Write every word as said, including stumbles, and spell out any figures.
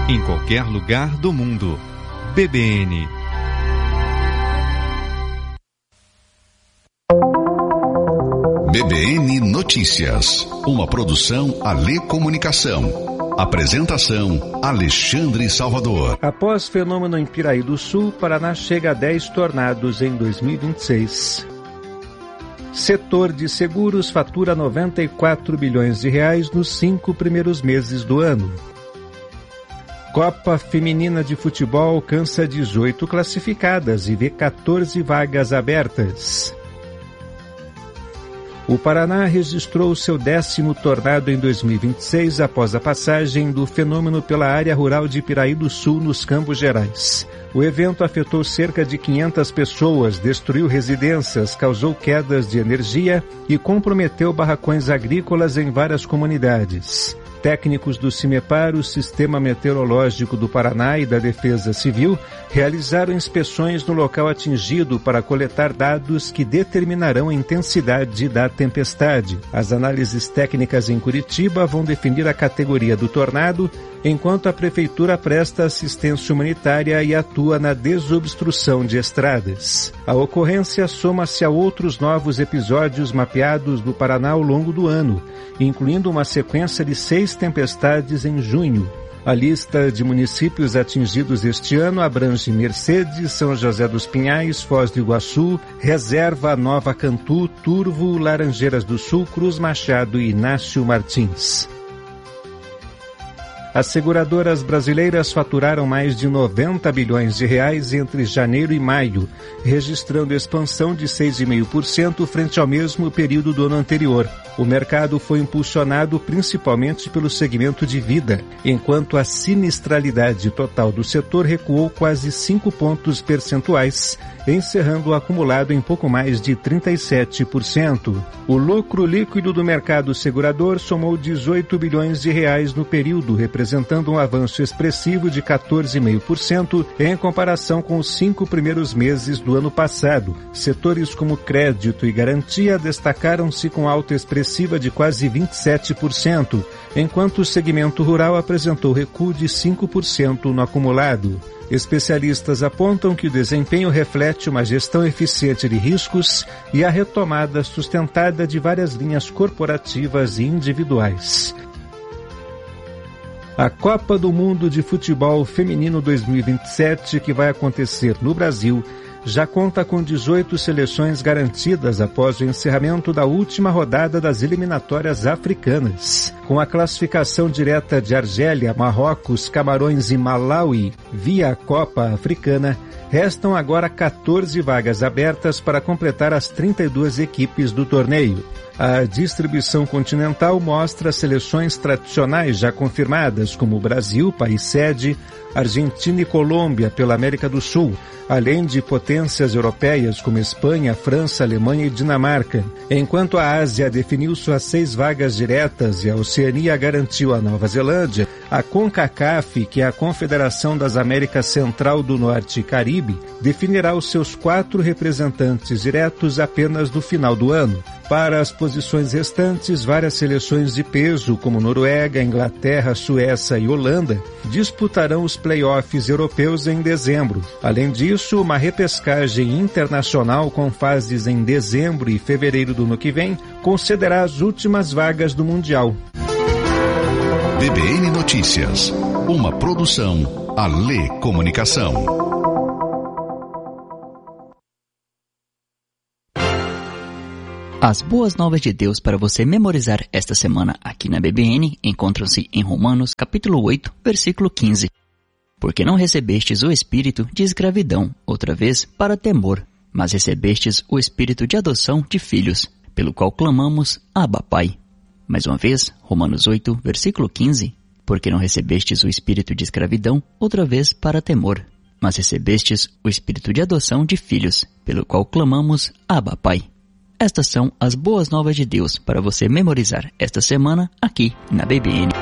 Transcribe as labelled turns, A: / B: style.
A: em qualquer lugar do mundo. B B N.
B: B B N Notícias, uma produção Alê Comunicação. Apresentação Alexandre Salvador.
C: Após fenômeno em Piraí do Sul, Paraná chega a dez tornados em dois mil e vinte e seis. Setor de seguros fatura noventa e quatro bilhões de reais nos cinco primeiros meses do ano. Copa Feminina de Futebol alcança dezoito classificadas e vê quatorze vagas abertas. O Paraná registrou seu décimo tornado em dois mil e vinte e seis após a passagem do fenômeno pela área rural de Piraí do Sul, nos Campos Gerais. O evento afetou cerca de quinhentas pessoas, destruiu residências, causou quedas de energia e comprometeu barracões agrícolas em várias comunidades. Técnicos do CIMEPAR, o Sistema Meteorológico do Paraná e da Defesa Civil, realizaram inspeções no local atingido para coletar dados que determinarão a intensidade da tempestade. As análises técnicas em Curitiba vão definir a categoria do tornado, enquanto a Prefeitura presta assistência humanitária e atua na desobstrução de estradas. A ocorrência soma-se a outros novos episódios mapeados no Paraná ao longo do ano, incluindo uma sequência de seis tempestades em junho. A lista de municípios atingidos este ano abrange Mercedes, São José dos Pinhais, Foz do Iguaçu, Reserva, Nova Cantu, Turvo, Laranjeiras do Sul, Cruz Machado e Inácio Martins. As seguradoras brasileiras faturaram mais de noventa bilhões de reais entre janeiro e maio, registrando expansão de seis vírgula cinco por cento frente ao mesmo período do ano anterior. O mercado foi impulsionado principalmente pelo segmento de vida, enquanto a sinistralidade total do setor recuou quase cinco pontos percentuais, encerrando o acumulado em pouco mais de trinta e sete por cento. O lucro líquido do mercado segurador somou dezoito bilhões de reais no período, representando um avanço expressivo de quatorze vírgula cinco por cento em comparação com os cinco primeiros meses do ano passado. Setores como crédito e garantia destacaram-se com alta expressiva de quase vinte e sete por cento, enquanto o segmento rural apresentou recuo de cinco por cento no acumulado. Especialistas apontam que o desempenho reflete uma gestão eficiente de riscos e a retomada sustentada de várias linhas corporativas e individuais. A Copa do Mundo de Futebol Feminino dois mil e vinte e sete, que vai acontecer no Brasil, já conta com dezoito seleções garantidas após o encerramento da última rodada das eliminatórias africanas. Com a classificação direta de Argélia, Marrocos, Camarões e Malawi via a Copa Africana, restam agora quatorze vagas abertas para completar as trinta e duas equipes do torneio. A distribuição continental mostra seleções tradicionais já confirmadas, como o Brasil, país sede, Argentina e Colômbia pela América do Sul, além de potências europeias como Espanha, França, Alemanha e Dinamarca. Enquanto a Ásia definiu suas seis vagas diretas e a Oceania garantiu a Nova Zelândia, a CONCACAF, que é a Confederação das Américas Central, do Norte e Caribe, definirá os seus quatro representantes diretos apenas no final do ano. Para as posições restantes, várias seleções de peso, como Noruega, Inglaterra, Suécia e Holanda, disputarão os play-offs europeus em dezembro. Além disso, uma repescagem internacional com fases em dezembro e fevereiro do ano que vem concederá as últimas vagas do Mundial.
B: B B N Notícias, uma produção Alê Comunicação.
D: As boas novas de Deus para você memorizar esta semana aqui na B B N encontram-se em Romanos capítulo oito, versículo quinze. Porque não recebestes o espírito de escravidão, outra vez, para temor, mas recebestes o espírito de adoção de filhos, pelo qual clamamos, Abba, Pai. Mais uma vez, Romanos oito, versículo quinze. Porque não recebestes o espírito de escravidão, outra vez, para temor, mas recebestes o espírito de adoção de filhos, pelo qual clamamos, Abba, Pai. Estas são as boas novas de Deus para você memorizar esta semana aqui na B B N.